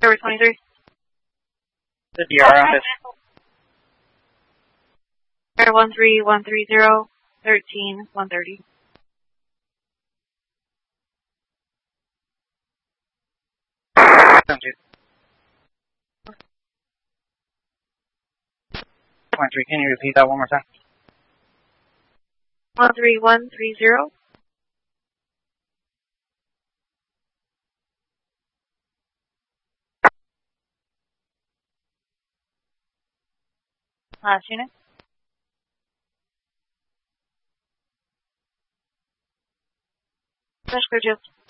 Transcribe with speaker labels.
Speaker 1: Tower 23.
Speaker 2: The DR.
Speaker 1: 13130, 13130.
Speaker 2: Can you repeat that one more time?
Speaker 1: 13130. Last unit. Fresh Just